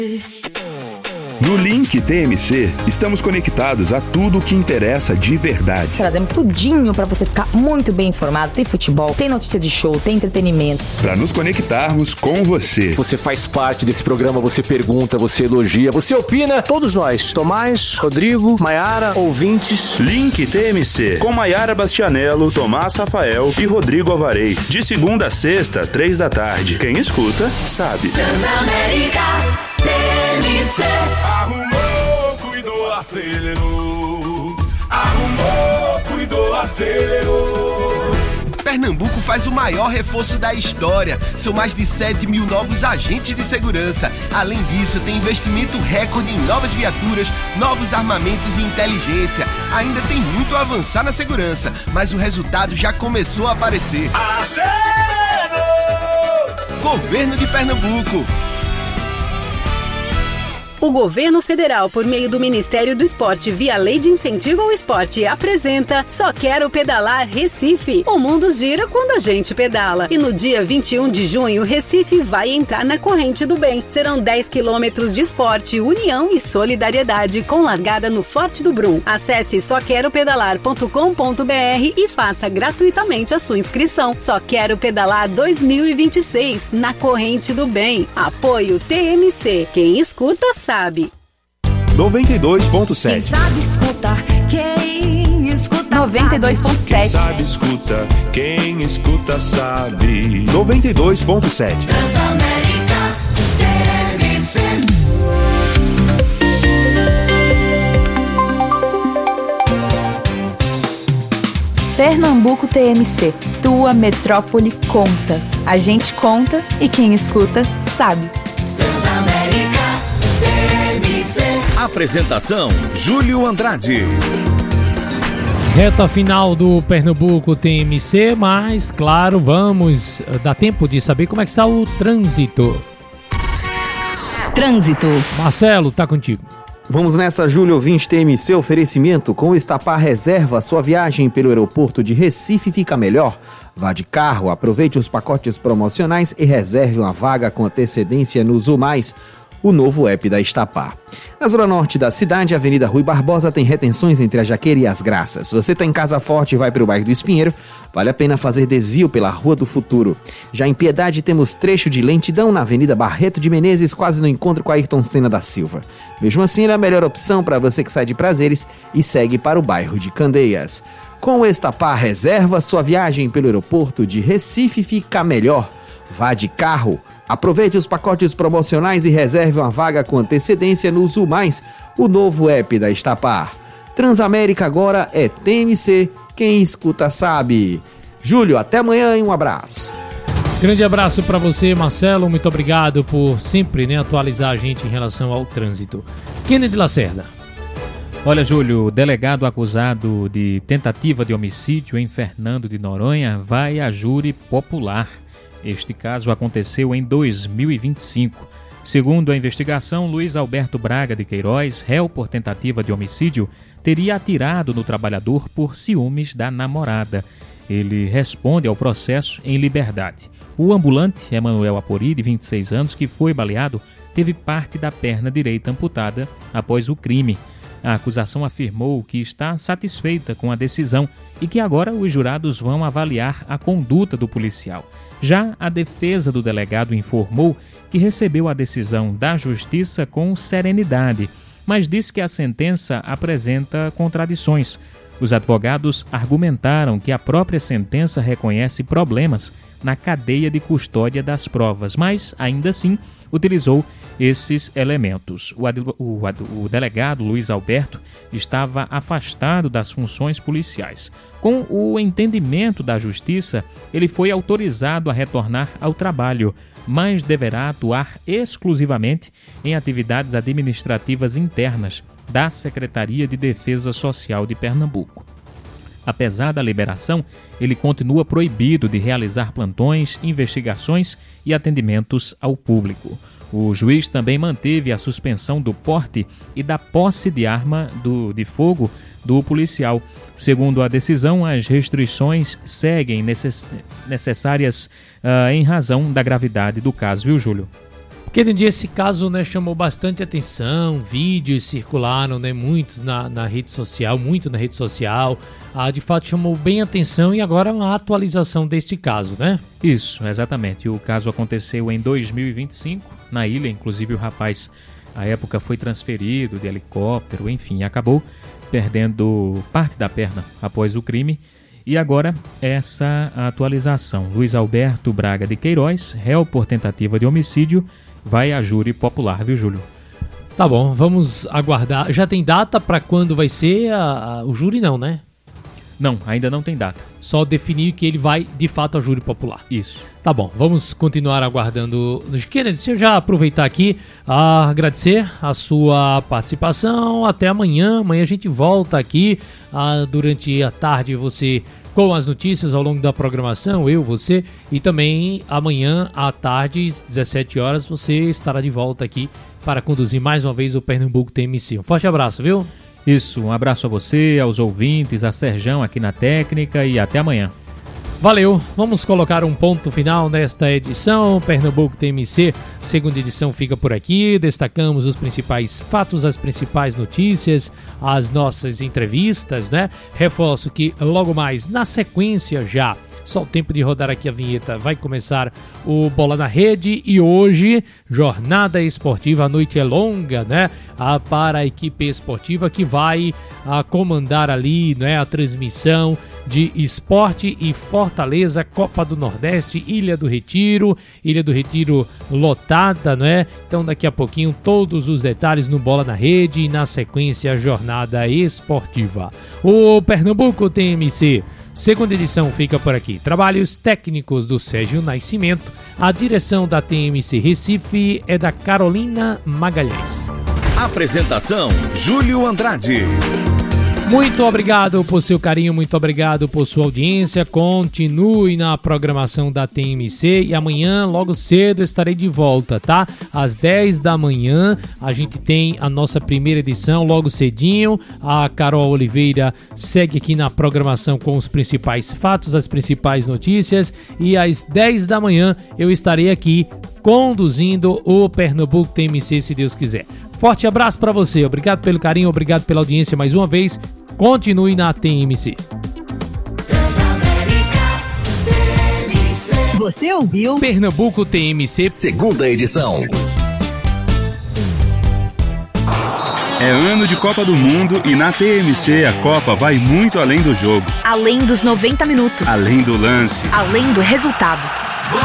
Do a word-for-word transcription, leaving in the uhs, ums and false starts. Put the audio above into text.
No Link T M C, estamos conectados a tudo o que interessa de verdade. Trazemos tudinho para você ficar muito bem informado. Tem futebol, tem notícia de show, tem entretenimento. Para nos conectarmos com você. Você faz parte desse programa, você pergunta, você elogia, você opina. Todos nós, Tomás, Rodrigo, Maiara, ouvintes. Link T M C, com Maiara Bastianello, Tomás Rafael e Rodrigo Alvarez. De segunda a sexta, três da tarde. Quem escuta, sabe. Transamérica T M C. Arrumou, cuidou, acelerou. Arrumou, cuidou, acelerou. Pernambuco faz o maior reforço da história. São mais de sete mil novos agentes de segurança. Além disso, tem investimento recorde em novas viaturas, novos armamentos e inteligência. Ainda tem muito a avançar na segurança, mas o resultado já começou a aparecer. Acelerou! Governo de Pernambuco. O governo federal, por meio do Ministério do Esporte, via Lei de Incentivo ao Esporte, apresenta Só Quero Pedalar Recife. O mundo gira quando a gente pedala. E no dia vinte e um de junho, Recife vai entrar na corrente do bem. Serão dez quilômetros de esporte, união e solidariedade, com largada no Forte do Brum. Acesse só quero pedalar ponto com ponto b r e faça gratuitamente a sua inscrição. Só Quero Pedalar dois mil e vinte e seis, na corrente do bem. Apoio T M C. Quem escuta, sabe. Sabe. noventa e dois ponto sete. Quem sabe escutar, quem escuta noventa e dois ponto sete. Quem sabe escuta, quem escuta sabe. noventa e dois ponto sete. Transamérica T M C. Pernambuco T M C, tua metrópole conta. A gente conta e quem escuta sabe. Transamérica T M C. Apresentação: Júlio Andrade. Reta final do Pernambuco T M C, mas claro, vamos dar tempo de saber como é que está o trânsito. Trânsito. Marcelo, tá contigo. Vamos nessa, Júlio, ouvinte T M C, oferecimento com o Estapar Reserva. Sua viagem pelo aeroporto de Recife fica melhor. Vá de carro, aproveite os pacotes promocionais e reserve uma vaga com antecedência no Zumais, o novo app da Estapar. Na zona norte da cidade, a Avenida Rui Barbosa tem retenções entre a Jaqueira e as Graças. Se você está em Casa Forte e vai para o bairro do Espinheiro, vale a pena fazer desvio pela Rua do Futuro. Já em Piedade, temos trecho de lentidão na Avenida Barreto de Menezes, quase no encontro com a Ayrton Senna da Silva. Mesmo assim, é a melhor opção para você que sai de Prazeres e segue para o bairro de Candeias. Com o Estapar Reserva, sua viagem pelo aeroporto de Recife fica melhor. Vá de carro, aproveite os pacotes promocionais e reserve uma vaga com antecedência no Zumais, o novo app da Estapar. Transamérica agora é T M C, quem escuta sabe. Júlio, até amanhã e um abraço. Grande abraço para você, Marcelo, muito obrigado por sempre, né, atualizar a gente em relação ao trânsito. Kennedy Lacerda. Olha, Júlio, o delegado acusado de tentativa de homicídio em Fernando de Noronha vai a júri popular. Este caso aconteceu em dois mil e vinte e cinco. Segundo a investigação, Luiz Alberto Braga de Queiroz, réu por tentativa de homicídio, teria atirado no trabalhador por ciúmes da namorada. Ele responde ao processo em liberdade. O ambulante, Emanuel Apori, de vinte e seis anos, que foi baleado, teve parte da perna direita amputada após o crime. A acusação afirmou que está satisfeita com a decisão e que agora os jurados vão avaliar a conduta do policial. Já a defesa do delegado informou que recebeu a decisão da Justiça com serenidade, mas disse que a sentença apresenta contradições. Os advogados argumentaram que a própria sentença reconhece problemas na cadeia de custódia das provas, mas, ainda assim, utilizou esses elementos. O, ad, o, o delegado Luiz Alberto estava afastado das funções policiais. Com o entendimento da Justiça, ele foi autorizado a retornar ao trabalho, mas deverá atuar exclusivamente em atividades administrativas internas da Secretaria de Defesa Social de Pernambuco. Apesar da liberação, ele continua proibido de realizar plantões, investigações e atendimentos ao público. O juiz também manteve a suspensão do porte e da posse de arma do, de fogo do policial. Segundo a decisão, as restrições seguem necess, necessárias uh, em razão da gravidade do caso, viu, Júlio? Kennedy, esse caso, né, chamou bastante atenção, vídeos circularam, né, muitos na, na rede social, muito na rede social, ah, de fato chamou bem atenção e agora uma atualização deste caso, né? Isso, exatamente. O caso aconteceu em dois mil e vinte e cinco, na ilha, inclusive o rapaz, à época, foi transferido de helicóptero, enfim, acabou perdendo parte da perna após o crime. E agora, essa atualização. Luiz Alberto Braga de Queiroz, réu por tentativa de homicídio, vai a júri popular, viu, Júlio? Tá bom, vamos aguardar. Já tem data para quando vai ser a, a, o júri, não, né? Não, ainda não tem data. Só definir que ele vai, de fato, a júri popular. Isso. Tá bom, vamos continuar aguardando. Kennedy, deixa eu já aproveitar aqui a agradecer a sua participação. Até amanhã. Amanhã a gente volta aqui ah, durante a tarde, você com as notícias ao longo da programação, eu, você, e também amanhã à tarde, às dezessete horas, você estará de volta aqui para conduzir mais uma vez o Pernambuco T M C. Um forte abraço, viu? Isso, um abraço a você, aos ouvintes, a Serjão aqui na técnica e até amanhã. Valeu, vamos colocar um ponto final nesta edição. Pernambuco T M C, segunda edição, fica por aqui. Destacamos os principais fatos, as principais notícias, as nossas entrevistas, né? Reforço que logo mais, na sequência já, só o tempo de rodar aqui a vinheta, vai começar o Bola na Rede e hoje, jornada esportiva, a noite é longa, né? Ah, para a equipe esportiva que vai ah, comandar ali, né, a transmissão de Esporte e Fortaleza, Copa do Nordeste, Ilha do Retiro, Ilha do Retiro lotada, né? Então daqui a pouquinho todos os detalhes no Bola na Rede e na sequência a jornada esportiva. O Pernambuco T M C, segunda edição, fica por aqui. Trabalhos técnicos do Sérgio Nascimento, a direção da T M C Recife é da Carolina Magalhães. Apresentação, Júlio Andrade. Muito obrigado por seu carinho, muito obrigado por sua audiência. Continue na programação da T M C e amanhã, logo cedo, estarei de volta, tá? Às dez da manhã, a gente tem a nossa primeira edição, logo cedinho. A Carol Oliveira segue aqui na programação com os principais fatos, as principais notícias. E às dez da manhã, eu estarei aqui conduzindo o Pernambuco T M C, se Deus quiser. Forte abraço para você, obrigado pelo carinho, obrigado pela audiência mais uma vez. Continue na T M C. Você ouviu Pernambuco T M C, segunda edição. É ano de Copa do Mundo e na T M C a Copa vai muito além do jogo. Além dos noventa minutos. Além do lance. Além do resultado.